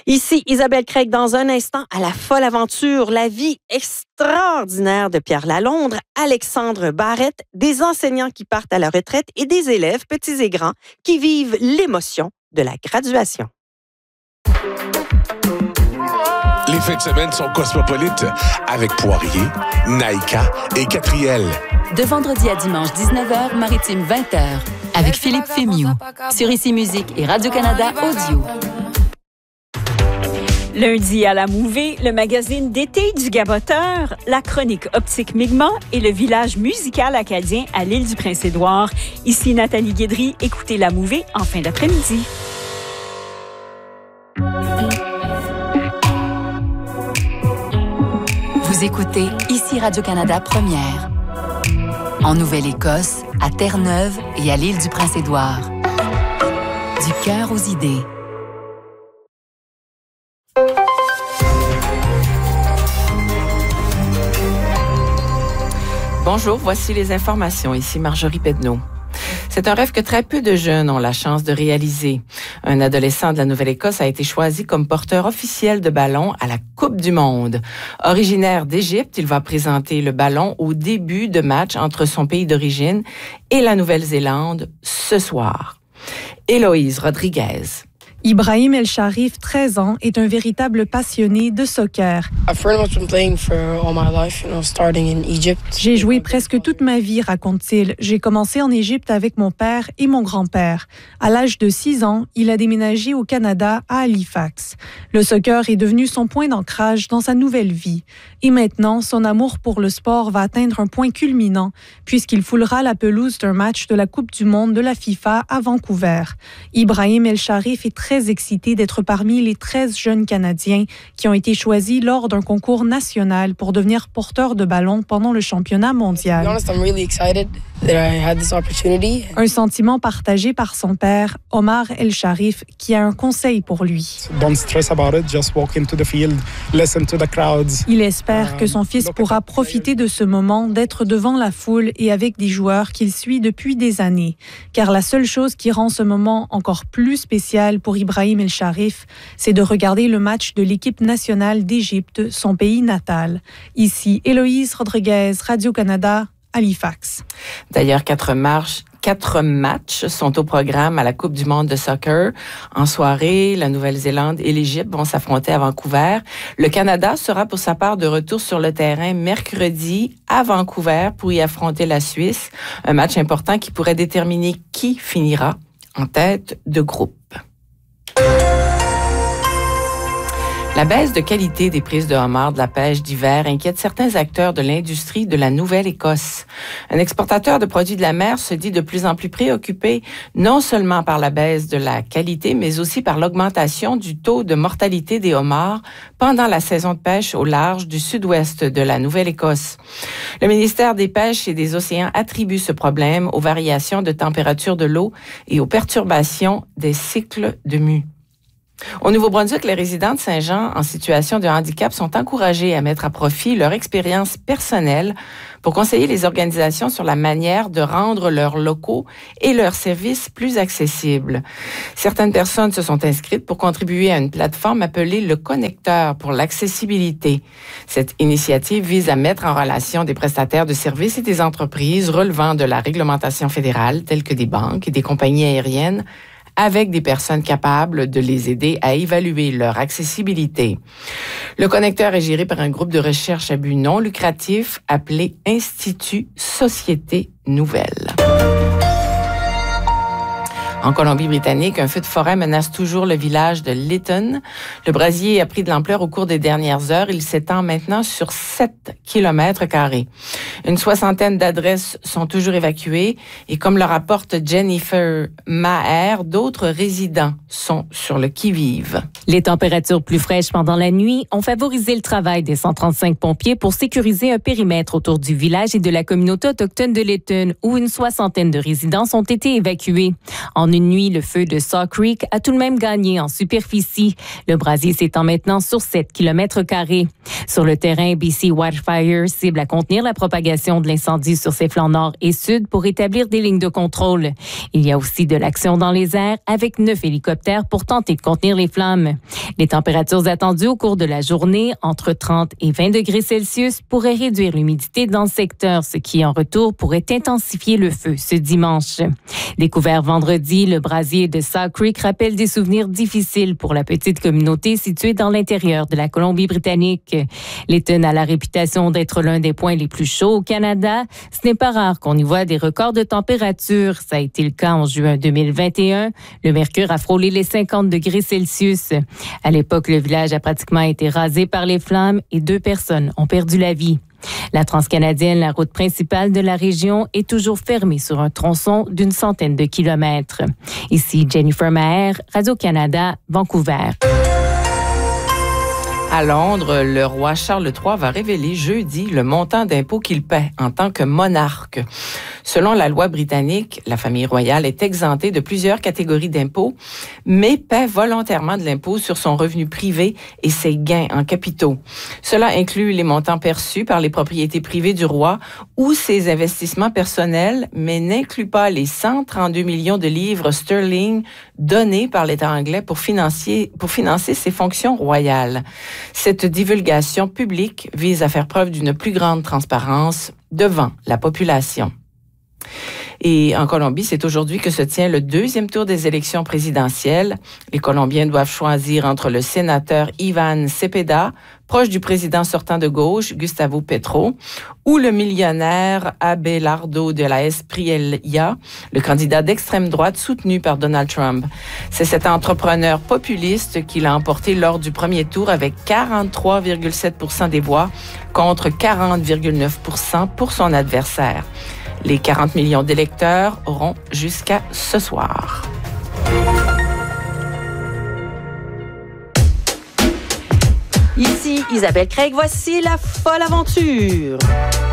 Ici, Isabelle Craig, dans un instant, à la folle aventure, la vie extraordinaire de Pierre Lalondre, Alexandre Barrette, des enseignants qui partent à la retraite et des élèves, petits et grands, qui vivent l'émotion de la graduation. Les fins de semaine sont cosmopolites avec Poirier, Naïka et Catriel. De vendredi à dimanche 19h, Maritime 20h, avec Philippe Fémiou, sur Ici Musique et Radio-Canada Audio. Lundi à la Mouvée, le magazine d'été du Gaboteur, la chronique Optique Mi'kmaq et le village musical acadien à l'île du Prince-Édouard. Ici Nathalie Guédry, écoutez la Mouvée en fin d'après-midi. Vous écoutez Ici Radio-Canada Première. En Nouvelle-Écosse, à Terre-Neuve et à l'île du Prince-Édouard. Du cœur aux idées. Bonjour, voici les informations. Ici Marjorie Pedneau. C'est un rêve que très peu de jeunes ont la chance de réaliser. Un adolescent de la Nouvelle-Écosse a été choisi comme porteur officiel de ballon à la Coupe du monde. Originaire d'Égypte, il va présenter le ballon au début de match entre son pays d'origine et la Nouvelle-Zélande ce soir. Héloïse Rodriguez. Ibrahim El Sharif, 13 ans, est un véritable passionné de soccer. J'ai joué presque toute ma vie, raconte-t-il. J'ai commencé en Égypte avec mon père et mon grand-père. À l'âge de 6 ans, il a déménagé au Canada, à Halifax. Le soccer est devenu son point d'ancrage dans sa nouvelle vie. Et maintenant, son amour pour le sport va atteindre un point culminant, puisqu'il foulera la pelouse d'un match de la Coupe du monde de la FIFA à Vancouver. Ibrahim El Sharif est très excité d'être parmi les 13 jeunes Canadiens qui ont été choisis lors d'un concours national pour devenir porteurs de ballon pendant le championnat mondial. Un sentiment partagé par son père, Omar El Sharif, qui a un conseil pour lui. Il espère que son fils pourra profiter de ce moment d'être devant la foule et avec des joueurs qu'il suit depuis des années. Car la seule chose qui rend ce moment encore plus spécial pour Ibrahim El Sharif, c'est de regarder le match de l'équipe nationale d'Égypte, son pays natal. Ici, Héloïse Rodriguez, Radio-Canada, Halifax. D'ailleurs, 4 matchs sont au programme à la Coupe du monde de soccer. En soirée, la Nouvelle-Zélande et l'Égypte vont s'affronter à Vancouver. Le Canada sera pour sa part de retour sur le terrain mercredi à Vancouver pour y affronter la Suisse. Un match important qui pourrait déterminer qui finira en tête de groupe. La baisse de qualité des prises de homard de la pêche d'hiver inquiète certains acteurs de l'industrie de la Nouvelle-Écosse. Un exportateur de produits de la mer se dit de plus en plus préoccupé non seulement par la baisse de la qualité, mais aussi par l'augmentation du taux de mortalité des homards pendant la saison de pêche au large du sud-ouest de la Nouvelle-Écosse. Le ministère des Pêches et des Océans attribue ce problème aux variations de température de l'eau et aux perturbations des cycles de mue. Au Nouveau-Brunswick, les résidents de Saint-Jean en situation de handicap sont encouragés à mettre à profit leur expérience personnelle pour conseiller les organisations sur la manière de rendre leurs locaux et leurs services plus accessibles. Certaines personnes se sont inscrites pour contribuer à une plateforme appelée le Connecteur pour l'accessibilité. Cette initiative vise à mettre en relation des prestataires de services et des entreprises relevant de la réglementation fédérale, telles que des banques et des compagnies aériennes, avec des personnes capables de les aider à évaluer leur accessibilité. Le Connecteur est géré par un groupe de recherche à but non lucratif appelé Institut Société Nouvelle. En Colombie-Britannique, un feu de forêt menace toujours le village de Lytton. Le brasier a pris de l'ampleur au cours des dernières heures. Il s'étend maintenant sur 7 km². Une soixantaine d'adresses sont toujours évacuées et comme le rapporte Jennifer Maher, d'autres résidents sont sur le qui-vive. Les températures plus fraîches pendant la nuit ont favorisé le travail des 135 pompiers pour sécuriser un périmètre autour du village et de la communauté autochtone de Lytton, où une soixantaine de résidences ont été évacuées. En En une nuit, le feu de Saw Creek a tout de même gagné en superficie. Le brasier s'étend maintenant sur 7 km². Sur le terrain, BC Wildfire cible à contenir la propagation de l'incendie sur ses flancs nord et sud pour établir des lignes de contrôle. Il y a aussi de l'action dans les airs avec 9 hélicoptères pour tenter de contenir les flammes. Les températures attendues au cours de la journée, entre 30 et 20 degrés Celsius, pourraient réduire l'humidité dans le secteur, ce qui, en retour, pourrait intensifier le feu ce dimanche. Découvert vendredi, le brasier de Saw Creek rappelle des souvenirs difficiles pour la petite communauté située dans l'intérieur de la Colombie-Britannique. L'Eton a la réputation d'être l'un des points les plus chauds au Canada. Ce n'est pas rare qu'on y voit des records de température. Ça a été le cas en juin 2021. Le mercure a frôlé les 50 degrés Celsius. À l'époque, le village a pratiquement été rasé par les flammes et 2 personnes ont perdu la vie. La transcanadienne, la route principale de la région, est toujours fermée sur un tronçon d'une centaine de kilomètres. Ici Jennifer Maher, Radio-Canada, Vancouver. À Londres, le roi Charles III va révéler jeudi le montant d'impôts qu'il paie en tant que monarque. Selon la loi britannique, la famille royale est exemptée de plusieurs catégories d'impôts, mais paie volontairement de l'impôt sur son revenu privé et ses gains en capitaux. Cela inclut les montants perçus par les propriétés privées du roi ou ses investissements personnels, mais n'inclut pas les 132 millions de livres sterling donnés par l'État anglais pour financer ses fonctions royales. Cette divulgation publique vise à faire preuve d'une plus grande transparence devant la population. Et en Colombie, c'est aujourd'hui que se tient le 2e tour des élections présidentielles. Les Colombiens doivent choisir entre le sénateur Iván Cepeda, proche du président sortant de gauche, Gustavo Petro, ou le millionnaire Abelardo de la Espriella, le candidat d'extrême droite soutenu par Donald Trump. C'est cet entrepreneur populiste qui l'a emporté lors du premier tour avec 43,7% des voix contre 40,9% pour son adversaire. Les 40 millions d'électeurs auront jusqu'à ce soir. Ici Isabelle Craig, voici la folle aventure.